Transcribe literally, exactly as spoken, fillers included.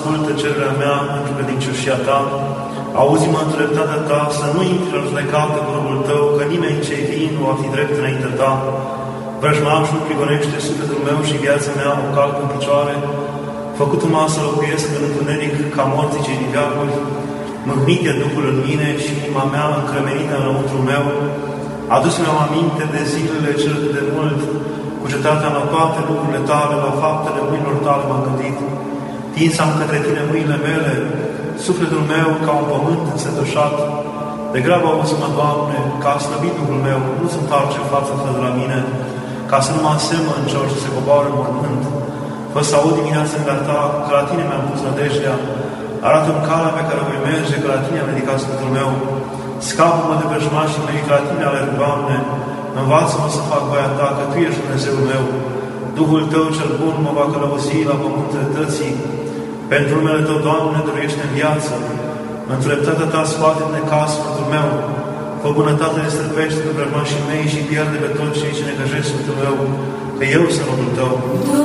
ascultă cererea mea pentru credincioșia ta. Auzi-mă în dreptatea ta, să nu intri în judecată cu robul tău, că nimeni ce-i vin nu va fi drept înaintea ta. Vrăjmașul prigonește sufletul meu și viața mea o calcă în picioare. Făcut-mă să locuiesc în întuneric ca morții cei din veacuri. Mâhnit e Duhul în mine și inima mea încremenită înăuntrul meu. Adus-mi-am aminte de zilele cele de mult, cu cetatea la toate lucrurile tale, la faptele mâinilor tale m-am gândit. Tinsam către tine mâinile mele, sufletul meu ca un pământ însetușat. Degrabă auzi-mă, Doamne, că a slăbit Duhul meu, nu sunt alce în fața ta de la mine, ca să nu mă asemăn celor ce se coboară în mormânt. Fă să aud dimineața în ta, că la tine mi-am pus nădejdea. Arată-mi calea pe care o voi merge, că la tine am ridicat sufletul meu. Scapă-mă de vrăjmașii mei, că la tine alerg, Doamne. Învață-mă să fac voia ta, că tu ești Dumnezeul meu. Duhul tău cel bun mă va călăuzi la pământul dreptății. Pentru numele tău, Doamne, dăruiește în viață. Într-o dreptatea ta scoate din necaz sfântul meu. Fă bunătate de străpește pe vrăjmașii mei și pierde pe toți cei ce necăjesc sfântul meu, că eu sunt robul tău.